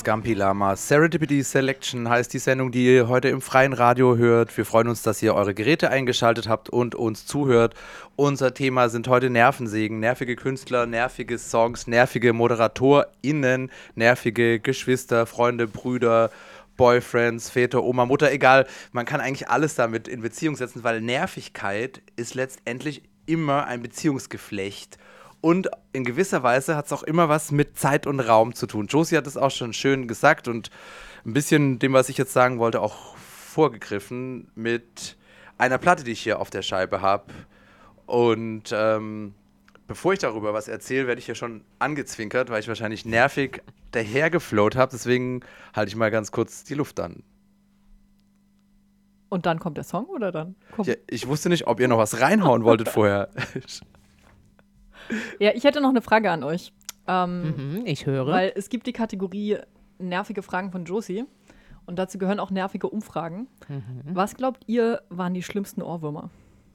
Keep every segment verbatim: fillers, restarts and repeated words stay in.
Scampi Lama. Serendipity Selection heißt die Sendung, die ihr heute im freien Radio hört. Wir freuen uns, dass ihr eure Geräte eingeschaltet habt und uns zuhört. Unser Thema sind heute Nervensägen, nervige Künstler, nervige Songs, nervige ModeratorInnen, nervige Geschwister, Freunde, Brüder, Boyfriends, Väter, Oma, Mutter, egal. Man kann eigentlich alles damit in Beziehung setzen, weil Nervigkeit ist letztendlich immer ein Beziehungsgeflecht. Und in gewisser Weise hat es auch immer was mit Zeit und Raum zu tun. Josie hat es auch schon schön gesagt und ein bisschen dem, was ich jetzt sagen wollte, auch vorgegriffen mit einer Platte, die ich hier auf der Scheibe habe. Und ähm, bevor ich darüber was erzähle, werde ich ja schon angezwinkert, weil ich wahrscheinlich nervig dahergeflowt habe. Deswegen halte ich mal ganz kurz die Luft an. Und dann kommt der Song oder dann? Kommt Ja, ich wusste nicht, ob ihr noch was reinhauen wolltet vorher. Ja, ich hätte noch eine Frage an euch. Ähm, Mhm, ich höre. Weil es gibt die Kategorie nervige Fragen von Josie und dazu gehören auch nervige Umfragen. Mhm. Was glaubt ihr, waren die schlimmsten Ohrwürmer?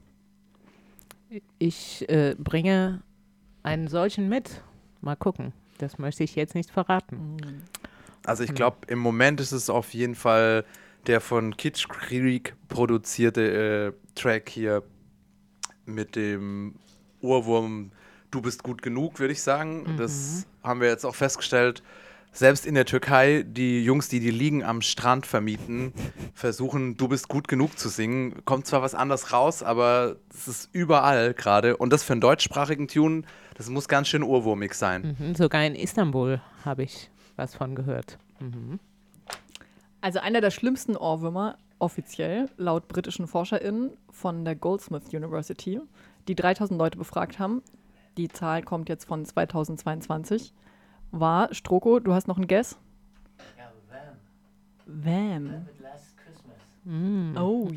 Ich äh, bringe einen solchen mit. Mal gucken. Das möchte ich jetzt nicht verraten. Also ich glaube, im Moment ist es auf jeden Fall der von Kitsch Creek produzierte äh, Track hier mit dem Ohrwurm Du bist gut genug, würde ich sagen. Mhm. Das haben wir jetzt auch festgestellt. Selbst in der Türkei, die Jungs, die die Liegen am Strand vermieten, versuchen, Du bist gut genug zu singen. Kommt zwar was anderes raus, aber es ist überall gerade. Und das für einen deutschsprachigen Tune, das muss ganz schön ohrwurmig sein. Mhm, sogar in Istanbul habe ich was von gehört. Mhm. Also einer der schlimmsten Ohrwürmer, offiziell, laut britischen ForscherInnen von der Goldsmith University, die dreitausend Leute befragt haben, die Zahl kommt jetzt von zweitausendzweiundzwanzig, war, Stroko, du hast noch einen Guess? Ja, Van. Vam. Van mit Last Christmas. Mhm. Oh,